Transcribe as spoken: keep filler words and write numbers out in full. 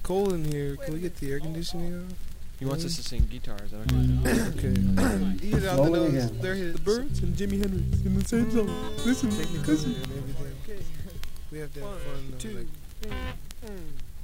cold in here. Can we get the air conditioning off? He wants us to sing guitar. Is that okay? Okay. Either out the nose, They're his. The Birds and Jimi Hendrix in the same song. Listen, listen. And everything. We have to have fun. Though, Two, like, three, mm.